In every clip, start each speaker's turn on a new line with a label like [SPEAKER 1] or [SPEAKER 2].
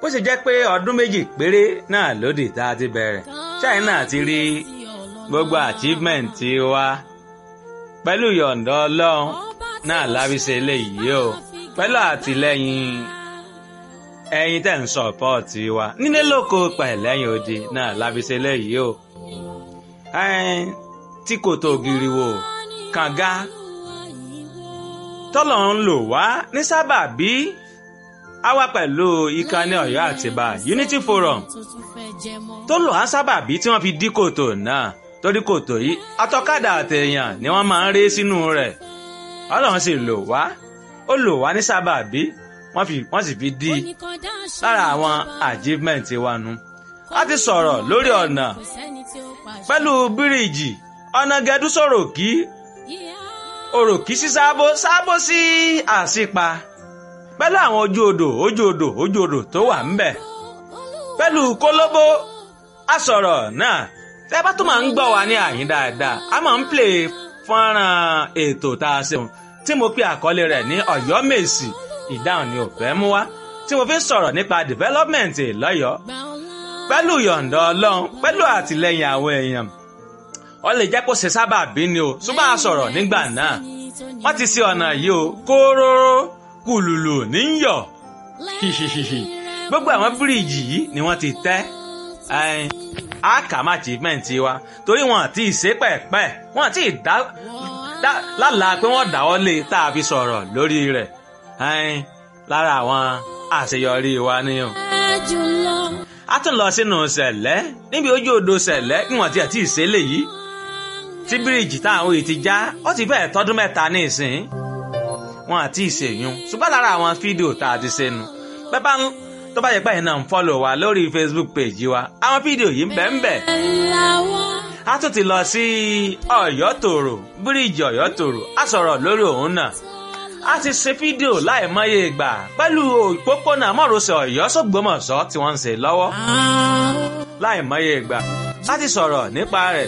[SPEAKER 1] ṣe jẹ́ pé ọdún méjì péré náà lódì tá a ti bẹ̀rẹ̀ China ti rí gbogbo achievement wa pẹ̀lú yọ̀ǹda Ọlọ́run náà lábísẹ̀ eléyìí o pẹ̀lú àtìlẹ́yìn ẹ̀yin tẹ̀ ń sọ̀pọ̀tì wa nílé lóko pẹ̀lẹ́yìn odi náà lábísẹ̀ eléyìí o tí kò tó gírí wo kànga tọ́lọ̀ ń lò wá ní sábàbí a wá pẹ̀lú ìkànnì Ọ̀yọ́ Àtìbà Unity Forum tó lò á sábàbí tí wọ́n fi dí kòtò náà torí kòtò yìí atọ́kadà àtẹ̀yàn ni wọ́n máa ń ré sínú rẹ̀ Ọlọ́run sì lò wá ó lò wá ní sábàbí wọ́n sì fi dí lára àwọn achievement wa nu. A ti sọ̀rọ̀ lórí ọ̀nà pẹ̀lú bíríìjì ọ̀nà Gẹ̀dú sọ̀rọ̀kí òròkí sí sábó sí àsìpa pẹ̀lú àwọn ojú odò tó wà ńbẹ̀ pẹ̀lú kólóbó a sọ̀rọ̀ náà tẹ́ bá tó máa ń gbọ́ wa ní àyín dáadáa a máa ń play fọ́nrán ètò tá a ṣeun tí mo pe àkọlé rẹ̀ ní Ọ̀yọ́ Mèsì ìdáhùn ni ò fẹ́ mú wá tí mo fi ń sọ̀rọ̀ nípa development lọ́yọ̀ọ́ pẹ̀lú yọ̀ǹda Ọlọ́run pẹ̀lú àtìlẹ́yìn àwọn èèyàn ó lè jẹ́ kó ṣe sábàbí ni o ṣùgbọ́n a sọ̀rọ̀ nígbà náà wọ́n ti ṣe ọ̀nà yìí o kóróró kùlùlù níyọ̀ hihihihi gbogbo àwọn bíríìjì yìí ni wọ́n ti tẹ́ àkàmà achievement wa torí wọn àti ìṣe pẹ̀pẹ̀ wọn àti lálàá pé wọ́n dáwọ́ lé tá a fi sọ̀rọ̀ lórí rẹ̀ lára àwọn àṣeyọrí wa nìyẹn. A tún lọ sínú Sẹ̀lẹ́ níbi ojú odò Sẹ̀lẹ́ níwọ̀n tí àti ìṣẹ̀lẹ̀ yìí tí bíríìjì táwọn èyí ti já ó ti fẹ́ẹ̀ tọ́dún mẹ́ta ní ìsìn wọn àti ìṣèyún ṣùgbọ́n lára àwọn fídíò tá a ti ṣe nu bẹ́ẹ̀ tó bá yẹ pé ẹ̀yin náà ń fọ́lọ̀ wa lórí Facebook page wa àwọn fídíò yìí ń bẹ ń bẹ. A tún ti lọ sí Ọ̀yọ́ Tòrò bíríìjì Ọ̀yọ́ Tòrò a sọ̀rọ̀ lórí òun náà a ti ṣe fídíò láìmọye ìgbà pẹ̀lú òpópónà márosẹ̀ Ọ̀yọ́ s'Ògbómọ̀ṣọ́ tí wọ́n ń ṣe lọ́wọ́ láìmọye ìgbà a ti sọ̀rọ̀ nípa rẹ̀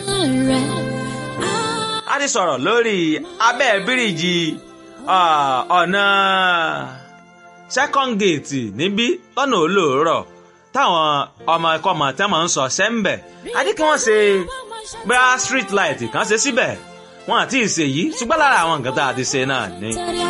[SPEAKER 1] a ti sọ̀rọ̀ lórí abẹ́ bíríìjì ọ̀nà second gate níbí lọ́nà olóòrọ̀ táwọn ọmọ ẹ̀kọ́ ọmọ tẹ́ máa ń sọ sẹ́ńbẹ̀ adé kí wọ́n ṣe bá street light kan ṣe síbẹ̀ wọn àti ìṣèyí ṣùgbọ́n lára àwọn nǹkan tá a ti ṣe náà ni.